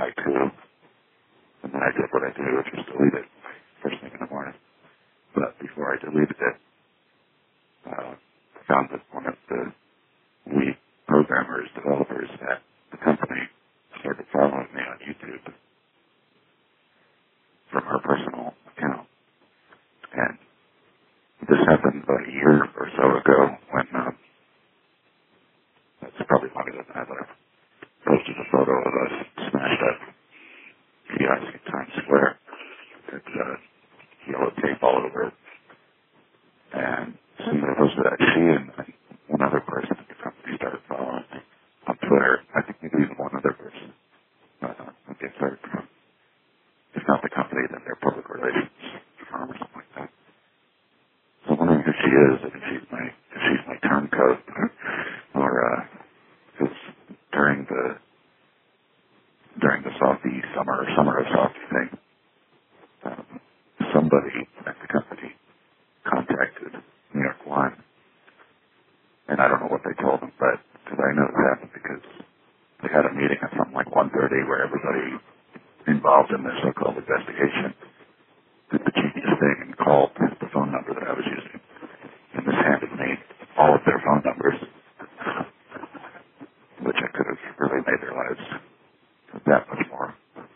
haiku, and then I did what I do, which was delete it first thing in the morning. But before I deleted it, I found that one of the lead programmers, developers at the company started following me on YouTube from her personal account. And this happened about a year or so ago when, that's probably longer than that, but I posted a photo of us smashed up kiosk in Times Square. It's yellow tape all over it. And somebody posted that she and one other person at the company started following me on Twitter. I think maybe even one other person. Okay, sorry. If not the company, then their public relations firm or something like that. So I'm wondering who she is, if she's my turncoat, or because during the Softy summer of Softy thing, somebody at the company contacted New York One, and I don't know what they told them, but because I know it happened because they had a meeting at something like 1:30 where everybody involved in this so-called investigation did the genius thing and called the phone number that I was using, and this handed me all of their phone numbers, which I could have really made their lives that much more,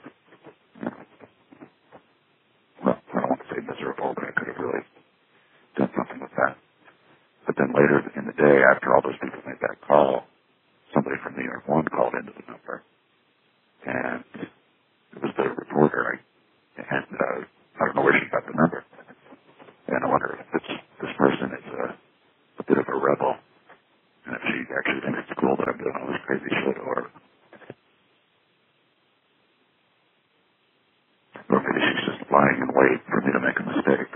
well, I don't want to say miserable, but I could have really done something with that. But then later in the day, after all those people made that call, somebody from New York One called into the number, and it was the reporter, and I don't know where she got the number, and I wonder if this person is a bit of a rebel, and if she actually thinks it's cool that I'm doing all this crazy shit, or maybe she's just lying in wait for me to make a mistake.